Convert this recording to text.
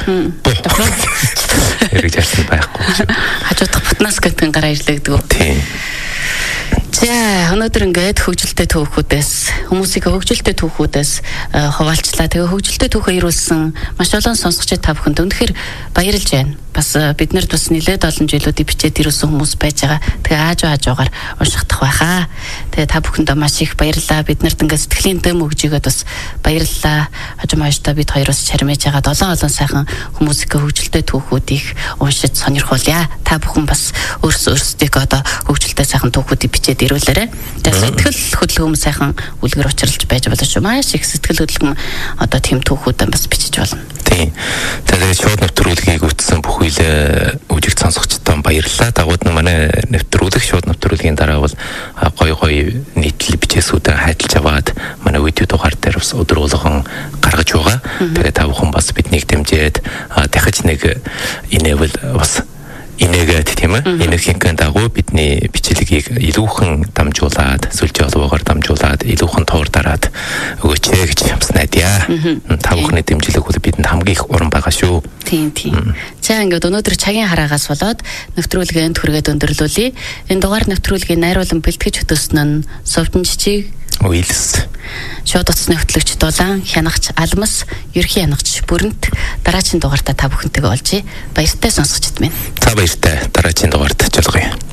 Эргэж харсан байхгүй. Хажуудах бутнаас гэдэг гараа ирлэгдэг. Тийм. За өнөөдөр ингээд хөгжилтэй түүхүүдээс хүмүүсийг хөгжилтэй түүхүүдээс хуваалцлаа. Тэгээ хөгжилтэй түүхээ ирүүлсэн маш олон сонсогчид та бүхэнд үнэхээр баярлж байна. Бас бид нарт бас нэлээд олон жилүүдийг бичээд ирүүлсэн хүмүүс байж байгаа. Тэгээ аажуугаар уншихдах байхаа. Тэгээ та бүхэндээ маш их баярлалаа. Бид нарт ингээд сэтгэлийн дэм өгж игээд бас баярлалаа. Хажуумааштай бид хоёроос чармэж байгаа олон сайхан хүмүүсийн хөгжилтэй түүхүүдийг уншиж сонирхуулъя. Та бүхэн бас өөрсдөө одоо хөгжилтэй сайхан түүхүүдийг бичээд ирүүлээрэй. Тэгээд сэтгэл хөдлөм сайхан үлгэр учралж байж болно шүү. Маш их сэтгэл хөдлөм одоо тийм түүхүүдэн бас бичиж болно. Тийм. Тэгээд шууд нэвтрүүлгийг үтсэн бүх үеийн үжиг сонсогчдод баярлалаа. Дагууд нь манай шууд нэвтрүүлгийн дараа бол гой нийтлэл бичээсүүдээр хайдалж аваад манай видео дугаар дээр бас өдөр болгон гаргаж байгаа. Тэгээд та бүхэн бас биднийг дэмжиж дахиж нэг инээвэл бас инээгээд тийм ээ энэхийн дагуу бидний бичлэгийг илүүхэн дамжуулаад сүлжээ олгоор дамжуулаад илүүхэн туур дараад өгөөч гэж хамснадья. Та бүхний дэмжлэг бол бидэнд хамгийн их уран байгаа шүү. Тийм. За ингээд өнөөдөр цагийн хараагаас болоод нэвтрүүлгээ энд хүргээд өндөрлүүлье. Энэ дугаар нэвтрүүлгийн найруулан бэлтгэж хөтөлсөн нь Совдон Жижиг Уйлс шууд утасны хөтлөгч Дулаан Хянагч Алмас ерхий хянагч Бүрэнт дараагийн дугаартаа та бүхэнтэйгээ олжээ. Баяртай сонсогчд минь. За баяртай дараагийн дугаарт жолгоё.